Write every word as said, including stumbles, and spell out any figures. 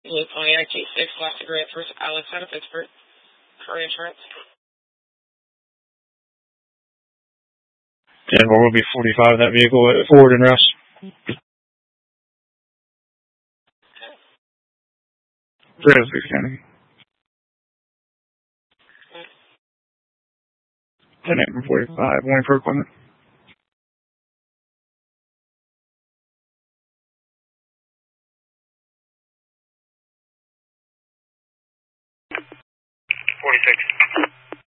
Blue Pontiac G six, last degree at first, Alex out of Pittsburgh. For insurance. ten four will be forty-five, that vehicle at Ford and Russ. Fresno County. ten eight from forty-five, waiting for equipment. forty-six.